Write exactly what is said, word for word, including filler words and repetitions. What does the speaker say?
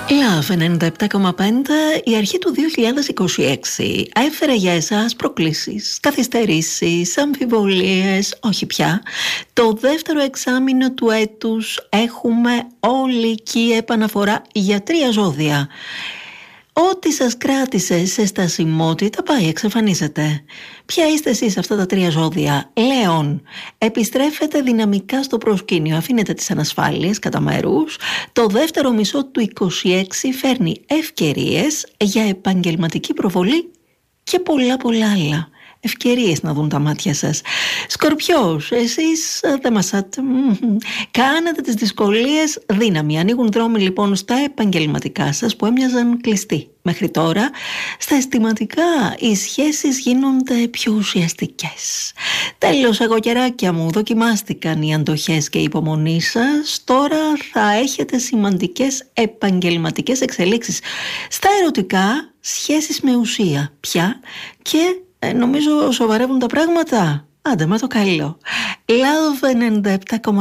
Love ενενήντα επτά κόμμα πέντε, η αρχή του δύο χιλιάδες είκοσι έξι έφερε για εσάς προκλήσεις, καθυστερήσεις, αμφιβολίες, όχι πια. Το δεύτερο εξάμηνο του έτους έχουμε ολική επαναφορά για τρία ζώδια. Ό,τι σας κράτησε σε στασιμότητα πάει, εξαφανίζεται. Ποια είστε εσείς αυτά τα τρία ζώδια? Λέων, επιστρέφετε δυναμικά στο προσκήνιο, αφήνετε τις ανασφάλειες κατά μέρους. Το δεύτερο μισό του είκοσι έξι φέρνει ευκαιρίες για επαγγελματική προβολή και πολλά πολλά άλλα. Ευκαιρίες να δουν τα μάτια σας. Σκορπιός, εσείς δεν μασάτε. Κάνετε τις δυσκολίες δύναμη. Ανοίγουν δρόμοι λοιπόν στα επαγγελματικά σας που έμοιαζαν κλειστοί μέχρι τώρα. Στα αισθηματικά οι σχέσεις γίνονται πιο ουσιαστικές. Τέλος, αγωκεράκια μου, δοκιμάστηκαν οι αντοχές και η υπομονή σας. Τώρα θα έχετε σημαντικές επαγγελματικές εξελίξεις. Στα ερωτικά, σχέσεις με ουσία πια και Ε, νομίζω σοβαρεύουν τα πράγματα. Άντε με το καλό. Love ενενήντα επτά κόμμα